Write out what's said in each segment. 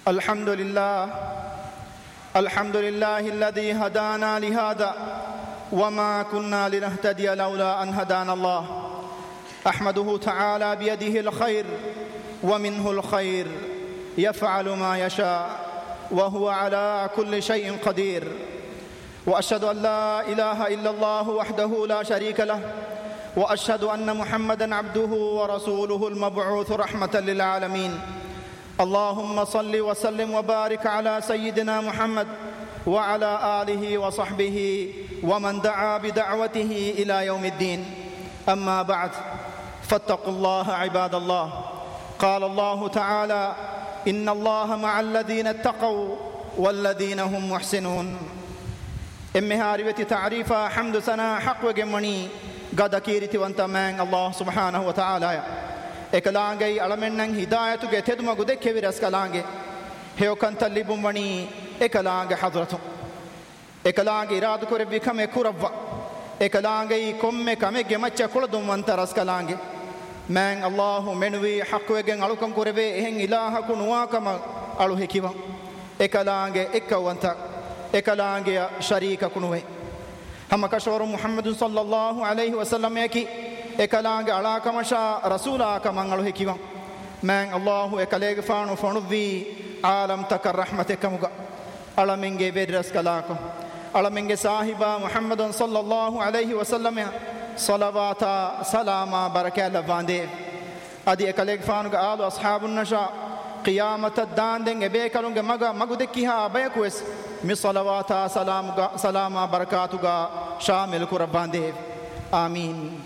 الحمد لله الذي هدانا لهذا وما كنا لنهتدي لولا أن هدانا الله. أحمده تعالى بيده الخير ومنه الخير يفعل ما يشاء وهو على كل شيء قدير. وأشهد أن لا إله إلا الله وحده لا شريك له، وأشهد أن محمدًا عبده ورسوله المبعوث رحمة للعالمين. اللهم صل وسلم وبارك على سيدنا محمد وعلى آله وصحبه ومن دعا بدعوته إلى يوم الدين. أما بعد، فاتقوا الله عباد الله. قال الله تعالى: إن الله مع الذين اتقوا والذين هم محسنون. إمهارية تعريفا حمد سنا حق وجمني قد كيرتي وانت من الله سبحانه وتعالى. ekalaange alamennan hidayatuge tedumagu dekke viraskalaange heokanta libumwani ekalaange hadratu ekalaange iradu kore bikame kuravva ekalaange komme kamege macca kuladum wantaraskalaange man Allahu menwi haqqwegen alukan koreve ehen ilaha kunwa kama alu hekiwa ekalaange ekkawanta ekalaange sharika kunwe hama kashwaru Muhammadun sallallahu alaihi wasallam yaki ekalaange alakamasha rasula kamangalu hekiwa man Allahu ekalege faanu fonuvi alam takar rahmatekamuga alamenge bedras kalako alamenge sahiba Muhammadan sallallahu alaihi wasallam salawata salama barakalla vande adi ekalege faanuga alu ashabun nasha qiyamata dandeng ebekalunge magu dekkiha abayakues mi salawata salama barakatuga shamil kurabande amin.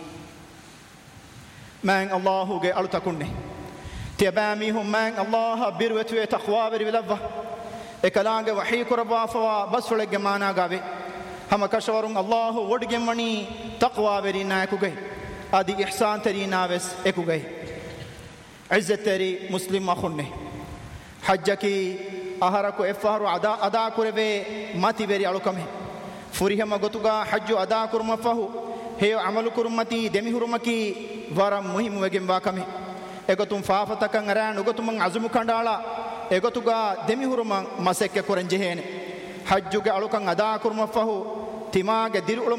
من الله جي ألتكنه تباميهم من الله بروتوي تقوى بربلفه إكلانج وحيك ربا فوا بس فلك جمانا جابي هم كشورون الله ودجمني تقوى برينا كوجي أدي إحسان ترينا بس إكوجي عزة تري مسلم أخنه حجكي أهركو إفهر أدا كربي ما تبري على كمه فريه ما قطعا حج أدا كرم فهو هي عمل كرمتي دمي هرمكي waram muhimu wegen wakame egotum faafatakan aran ugotum azumu kandala egotuga demi huruma masekke korenje hene hajjuge alukan ada kurma fahu timage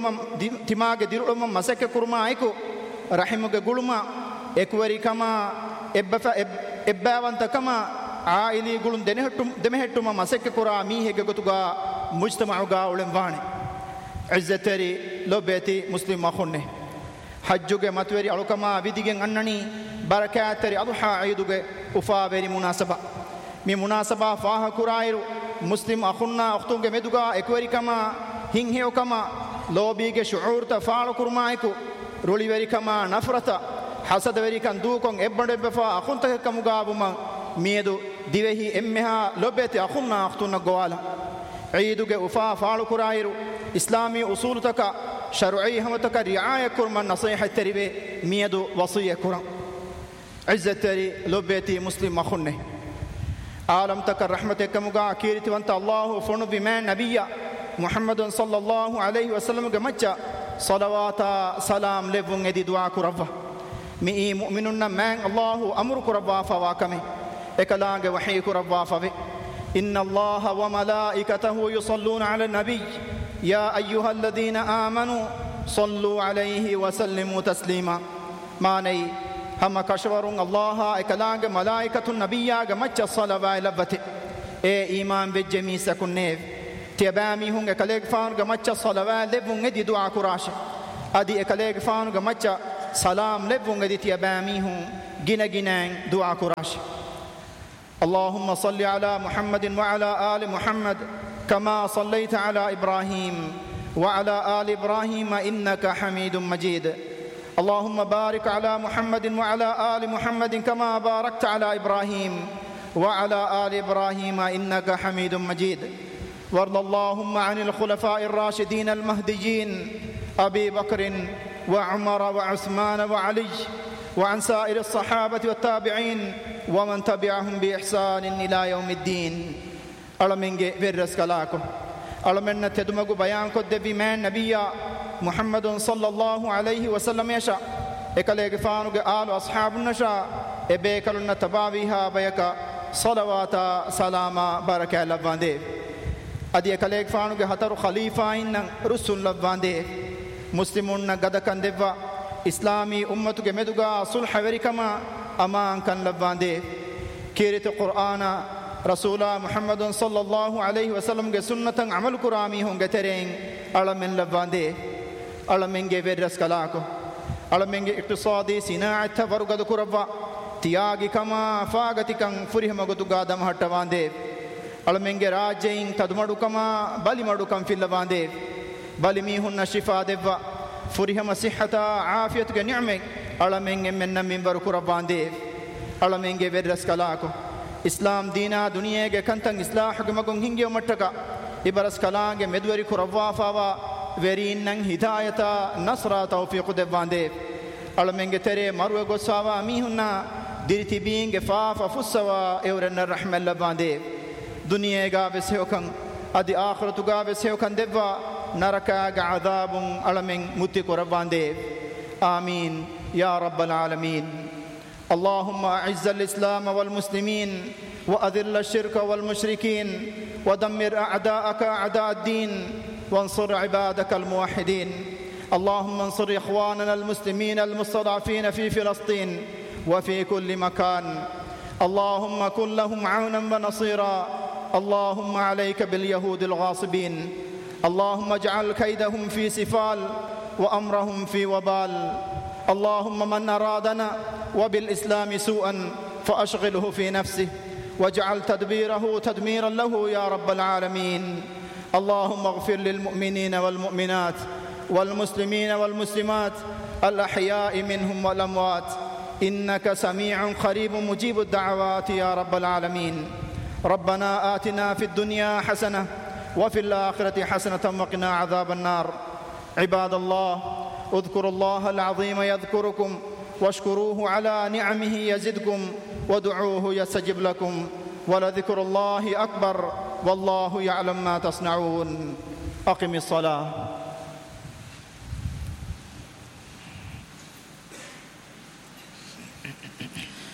dirulum masekke kurma aiku rahimuge guluma ekwari kama ebbawanta kama aili gulun demehettuma masekke kura mi hege gotuga mujtama'uga ulen wani izzatari lobeti muslim akhunne hajjuge matweri alukama vidigen annani barakatari adha aiduge ufaveri munasaba mi munasaba faha kurairu muslim akhunna ukhtunge meduga ekweri kama hinheo kama lobige shuurta faalu kurmaiku roliveri kama nafrata hasadveri kan dukon ebbande befa akhunta kamuga buma miedu divehi emmeha lobeti akhunna ukhtunna goala aiduge ufa faalu kurairu islami usulutaka شرعي همتك رعاية كرما نصيحة تربي ميدو وصية كرم عزة تري لبيتي مسلم أخنه عالم تك رحمتك مقا كيرت وانت الله فنو بمان نبيا محمد صلى الله عليه وسلم جمجا صلوات سلام لبون يدي دعا كرفة مئي مؤمنون من الله أمر كرفة فواكمه إكلانج وحي كرفة فبه إن الله وملائكته يصلون على النبي يا أيها الذين آمنوا صلوا عليه وسلموا تسليما ماني هم كشورون الله إكلانج ملائكة النبي جمج الصلاة لبته إيمان بالجميع سكنيف تبامي هم إكليج فان جمج الصلاة لبون يدي دعاء كراش أدي إكليج فان جمج سلام لبون يدي تبامي هم جنا دعاء كراش اللهم صل على محمد وعلى آل محمد كما صليت على إبراهيم وعلى آل إبراهيم إنك حميد مجيد اللهم بارك على محمد وعلى آل محمد كما باركت على إبراهيم وعلى آل إبراهيم إنك حميد مجيد وارض اللهم عن الخلفاء الراشدين المهديين أبي بكر وعمر وعثمان وعلي وعن سائر الصحابة والتابعين ومن تبعهم بإحسان إلى يوم الدين ألمنجي فيرس كلاكو ألمن تدمجو بيان كد بمن نبيا محمد صلى الله عليه وسلم يشاء إكليك فانوك آل أصحاب النشاء إبيكلن تبابيها بيكا صلواتا سلاما بركة لباندي أدي كليك فانوك هترو خليفة إن رسول لباندي مسلمون غدا كان دبا إسلامي أمتك مدوغا صلح وركما أمان كان لباندي كيرت القرآن رسول محمد صلى الله عليه وسلم سنة عمل كرامي هم ترين ألمن لباندي ألمن جبرس كلاكو ألمن اقتصادي صناعة ورغد كربا تياغي كما فاغتي كان فريهم غدوغا دم هټواندي ألمن راجين تدمدو كما بالي مدو كم في لباندي بالي ميهن شفاء دبا فريهم صحة عافية نعمة ألمن من منبر كرباندي ألمن جبرس كلاكو إسلام دينا دنيا کے کنتن إصلاح کے مگن ہنگے مٹکا إبرس کلان کے مدوری کروا فاوا ورین نن ہدایتا نصرا توفیق دباندے علمنگ ترے مرو گساوا میہنا دیرتی بینگ فاف فسوا اورن الرحمة لباندے دنيا گا وسہوکن ادی آخرت گا وسہوکن دبا نرکا عذاب علمن متی کرباندے آمين يا رب العالمين. اللهم أعز الإسلام والمسلمين وأذل الشرك والمشركين ودمر أعداءك أعداء الدين وانصر عبادك الموحدين. اللهم انصر إخواننا المسلمين المستضعفين في فلسطين وفي كل مكان. اللهم كن لهم عونا ونصيرا. اللهم عليك باليهود الغاصبين. اللهم اجعل كيدهم في سفال وأمرهم في وبال. اللهم من أرادنا وبالإسلام سوءا فأشغله في نفسه واجعل تدبيره تدميرا له يا رب العالمين. اللهم اغفر للمؤمنين والمؤمنات والمسلمين والمسلمات الأحياء منهم والأموات إنك سميع قريب مجيب الدعوات يا رب العالمين. ربنا آتنا في الدنيا حسنة وفي الآخرة حسنة وقنا عذاب النار. عباد الله اذكروا الله العظيم يذكركم واشكروه على نعمه يزدكم ودعوه يستجب لكم ولذكر الله أكبر والله يعلم ما تصنعون. أقم الصلاة.